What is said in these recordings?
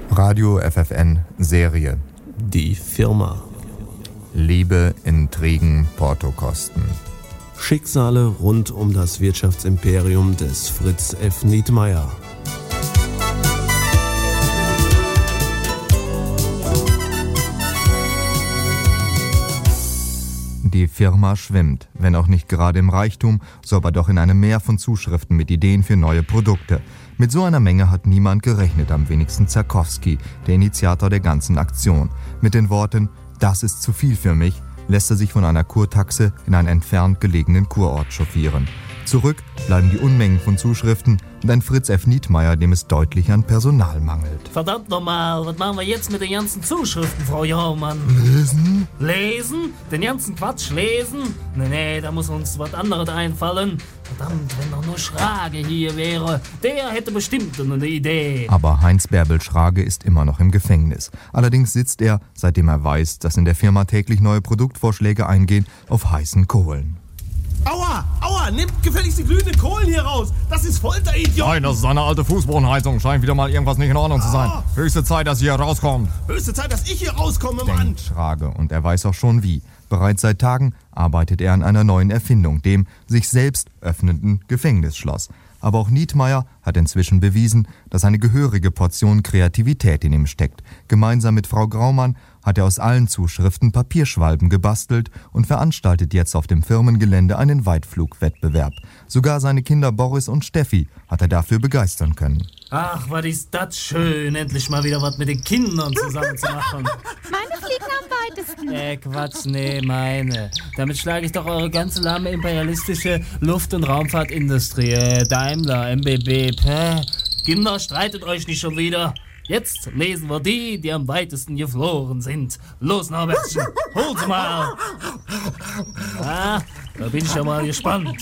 Radio FFN Serie. Die Firma. Liebe, Intrigen, Portokosten. Schicksale rund um das Wirtschaftsimperium des Fritz F. Nietmeyer. Die Firma schwimmt, wenn auch nicht gerade im Reichtum, so aber doch in einem Meer von Zuschriften mit Ideen für neue Produkte. Mit so einer Menge hat niemand gerechnet, am wenigsten Zarkowski, der Initiator der ganzen Aktion. Mit den Worten, das ist zu viel für mich, lässt er sich von einer Kurtaxe in einen entfernt gelegenen Kurort chauffieren. Zurück bleiben die Unmengen von Zuschriften und ein Fritz F. Nietmeyer, dem es deutlich an Personal mangelt. Verdammt nochmal, was machen wir jetzt mit den ganzen Zuschriften, Frau Jaumann? Lesen? Lesen? Den ganzen Quatsch lesen? Nee, da muss uns was anderes einfallen. Verdammt, wenn doch nur Schrage hier wäre. Der hätte bestimmt eine Idee. Aber Heinz Bärbel Schrage ist immer noch im Gefängnis. Allerdings sitzt er, seitdem er weiß, dass in der Firma täglich neue Produktvorschläge eingehen, auf heißen Kohlen. Aua! Nimmt gefälligst die glühenden Kohlen hier raus! Das ist Folter, Idiot! Nein, das ist eine alte Fußbodenheizung. Scheint wieder mal irgendwas nicht in Ordnung zu sein. Höchste Zeit, dass sie hier rauskommt. Höchste Zeit, dass ich hier rauskomme, Mann! Denkt Schrage, und er weiß auch schon wie. Bereits seit Tagen arbeitet er an einer neuen Erfindung, dem sich selbst öffnenden Gefängnisschloss. Aber auch Nietmeyer hat inzwischen bewiesen, dass eine gehörige Portion Kreativität in ihm steckt. Gemeinsam mit Frau Graumann hat er aus allen Zuschriften Papierschwalben gebastelt und veranstaltet jetzt auf dem Firmengelände einen Weitflugwettbewerb. Sogar seine Kinder Boris und Steffi hat er dafür begeistern können. Ach, was ist das schön, endlich mal wieder was mit den Kindern zusammen zu machen. Meine fliegen am weitesten. Quatsch, nee, meine. Damit schlage ich doch eure ganze lahme imperialistische Luft- und Raumfahrtindustrie. Daimler, MBB, Kinder, streitet euch nicht schon wieder. Jetzt lesen wir die am weitesten geflogen sind. Los, Norbertchen, hol sie mal. Da bin ich ja mal gespannt.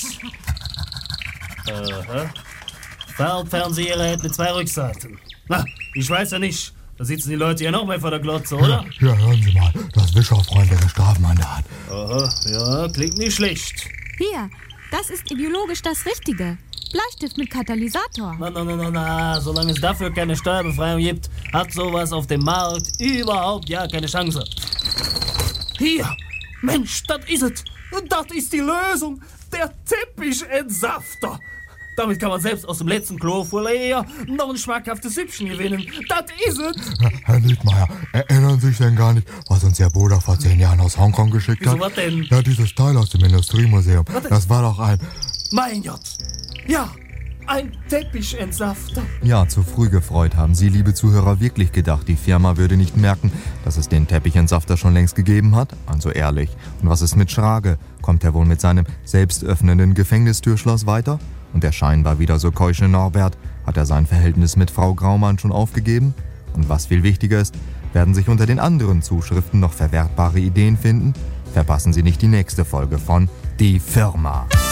Fernseher mit 2 Rückseiten. Na, ich weiß ja nicht. Da sitzen die Leute ja noch mehr vor der Glotze, oder? Ja, hören Sie mal, das wischerfreundliche Strafmandat. Aha, ja, klingt nicht schlecht. Hier, das ist ideologisch das Richtige. Bleistift mit Katalysator. Na, solange es dafür keine Steuerbefreiung gibt, hat sowas auf dem Markt überhaupt ja keine Chance. Hier, Mensch, das is es. Das ist die Lösung. Der Teppichentsafter. Damit kann man selbst aus dem letzten Klo vor leer noch ein schmackhaftes Süppchen gewinnen. Das is es. Herr Nietmeyer, erinnern Sie sich denn gar nicht, was uns Ihr Bruder vor 10 Jahren aus Hongkong geschickt hat? Wieso, was denn? Ja, dieses Teil aus dem Industriemuseum. Das war doch ein... Mein Gott. Ja, ein Teppichentsafter. Ja, zu früh gefreut haben Sie, liebe Zuhörer, wirklich gedacht, die Firma würde nicht merken, dass es den Teppichentsafter schon längst gegeben hat? Also ehrlich. Und was ist mit Schrage? Kommt er wohl mit seinem selbst öffnenden Gefängnistürschloss weiter? Und der scheinbar wieder so keusche Norbert, hat er sein Verhältnis mit Frau Graumann schon aufgegeben? Und was viel wichtiger ist, werden sich unter den anderen Zuschriften noch verwertbare Ideen finden? Verpassen Sie nicht die nächste Folge von Die Firma.